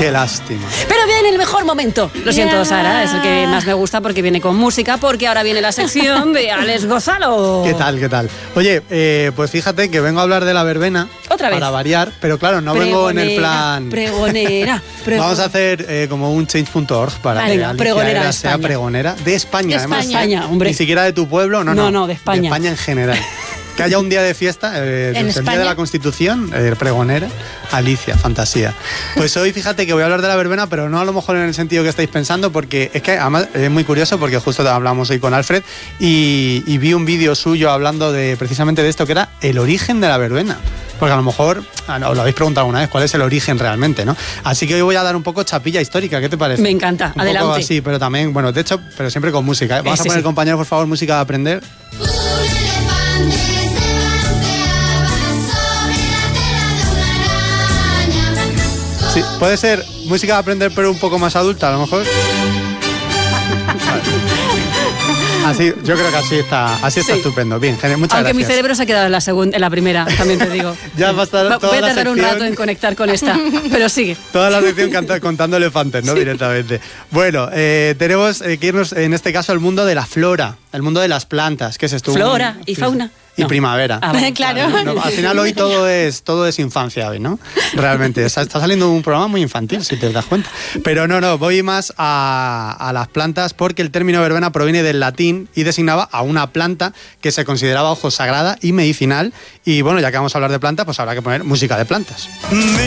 Qué lástima. Pero viene el mejor momento. Lo siento, Sara, es el que más me gusta porque viene con música, porque ahora viene la sección de Alex Gonzalo. ¿Qué tal, qué tal? Oye, pues fíjate que vengo a hablar de la verbena. Otra vez. Para variar, pero claro, no vengo en el plan... Pregonera. Vamos a hacer como un change.org para que Alicia sea pregonera de España, además. España, hombre. Ni siquiera de tu pueblo, no, de España. De España en general. Que haya un día de fiesta, el día de la Constitución, pregonera, Alicia, fantasía. Pues hoy fíjate que voy a hablar de la verbena, pero no a lo mejor en el sentido que estáis pensando, porque es que además es muy curioso, porque justo hablamos hoy con Alfred y vi un vídeo suyo hablando precisamente de esto, que era el origen de la verbena. Porque a lo mejor os lo habéis preguntado alguna vez, ¿cuál es el origen realmente, no? Así que hoy voy a dar un poco chapilla histórica, ¿qué te parece? Me encanta, un adelante. Poco así, pero también, bueno, de hecho, pero siempre con música, ¿eh? Vamos a poner, compañero, por favor, música de aprender. Sí, puede ser música de aprender, pero un poco más adulta, a lo mejor. Vale. Así, yo creo que así está estupendo. Bien, muchas gracias. Aunque mi cerebro se ha quedado en la primera, también te digo. Ya va a estar voy a tardar un rato en conectar con esta, pero sigue. Toda la sección contando elefantes, ¿no? Sí. Directamente. Bueno, tenemos que irnos, en este caso, al mundo de la flora, el mundo de las plantas. ¿Qué es esto? Flora y fauna. Y primavera. Vale. Claro. No, al final hoy todo es infancia hoy, ¿no? Realmente. Está saliendo un programa muy infantil, si te das cuenta. Pero no, voy más a las plantas, porque el término verbena proviene del latín y designaba a una planta que se consideraba, ojo, sagrada y medicinal. Y bueno, ya que vamos a hablar de plantas, pues habrá que poner música de plantas.